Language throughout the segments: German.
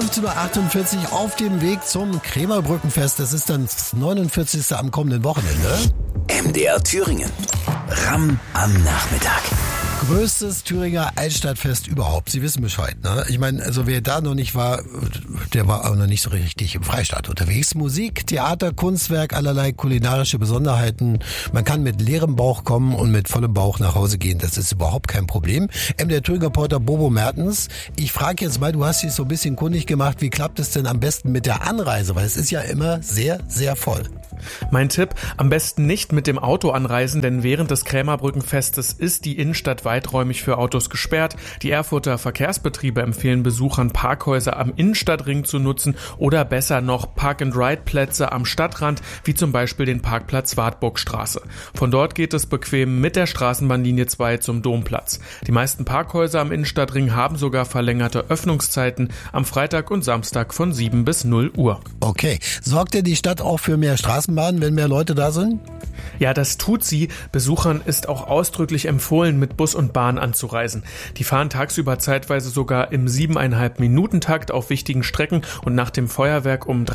15.48 Uhr auf dem Weg zum Krämerbrückenfest. Das ist dann das 49. am kommenden Wochenende. MDR Thüringen. Ramm am Nachmittag. Größtes Thüringer Altstadtfest überhaupt. Sie wissen Bescheid, ne? Ich meine, also wer da noch nicht war, der war auch noch nicht so richtig im Freistaat unterwegs. Musik, Theater, Kunstwerk, allerlei kulinarische Besonderheiten. Man kann mit leerem Bauch kommen und mit vollem Bauch nach Hause gehen. Das ist überhaupt kein Problem. Der Thüringer Reporter Bobo Mertens. Ich frage jetzt mal, du hast dich so ein bisschen kundig gemacht, wie klappt es denn am besten mit der Anreise? Weil es ist ja immer sehr, sehr voll. Mein Tipp, am besten nicht mit dem Auto anreisen, denn während des Krämerbrückenfestes ist die Innenstadt weiträumig für Autos gesperrt. Die Erfurter Verkehrsbetriebe empfehlen Besuchern, Parkhäuser am Innenstadtring zu nutzen oder besser noch Park-and-Ride-Plätze am Stadtrand, wie zum Beispiel den Parkplatz Wartburgstraße. Von dort geht es bequem mit der Straßenbahnlinie 2 zum Domplatz. Die meisten Parkhäuser am Innenstadtring haben sogar verlängerte Öffnungszeiten am Freitag und Samstag von 7 bis 0 Uhr. Okay, sorgt denn die Stadt auch für mehr Straßenbahnen, wenn mehr Leute da sind? Ja, das tut sie. Besuchern ist auch ausdrücklich empfohlen, mit Bus und Bahn anzureisen. Die fahren tagsüber zeitweise sogar im 7,5-Minuten-Takt auf wichtigen Strecken und nach dem Feuerwerk um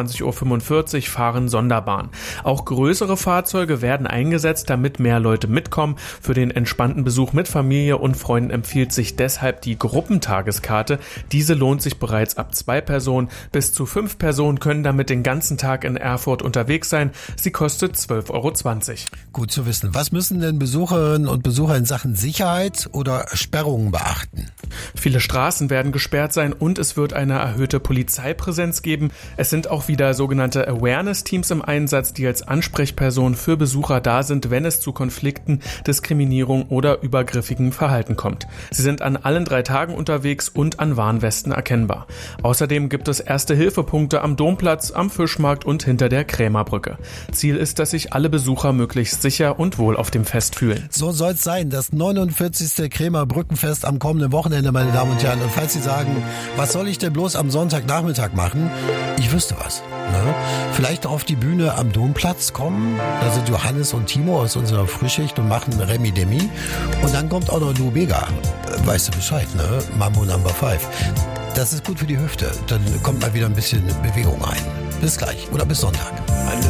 23.45 Uhr fahren Sonderbahnen. Auch größere Fahrzeuge werden eingesetzt, damit mehr Leute mitkommen. Für den entspannten Besuch mit Familie und Freunden empfiehlt sich deshalb die Gruppentageskarte. Diese lohnt sich bereits ab 2 Personen. Bis zu 5 Personen können damit den ganzen Tag in Erfurt unterwegs sein. Sie kostet 12,20 €. Gut zu wissen. Was müssen denn Besucherinnen und Besucher in Sachen Sicherheit oder Sperrungen beachten? Viele Straßen werden gesperrt sein und es wird eine erhöhte Polizeipräsenz geben. Es sind auch wieder sogenannte Awareness-Teams im Einsatz, die als Ansprechperson für Besucher da sind, wenn es zu Konflikten, Diskriminierung oder übergriffigem Verhalten kommt. Sie sind an allen 3 Tagen unterwegs und an Warnwesten erkennbar. Außerdem gibt es Erste-Hilfe-Punkte am Domplatz, am Fischmarkt und hinter der Krämerbrücke. Ziel ist, dass sich alle Besucher möglichst sicher und wohl auf dem Fest fühlen. So soll es sein, das 49. Krämerbrückenfest am kommenden Wochenende, meine Damen und Herren. Und falls Sie sagen, was soll ich denn bloß am Sonntagnachmittag machen? Ich wüsste was. Ne? Vielleicht auf die Bühne am Domplatz kommen. Da sind Johannes und Timo aus unserer Frühschicht und machen Remi Demi. Und dann kommt auch noch Lou Bega. Weißt du Bescheid, ne? Mambo Number 5. Das ist gut für die Hüfte. Dann kommt mal wieder ein bisschen Bewegung rein. Bis gleich oder bis Sonntag.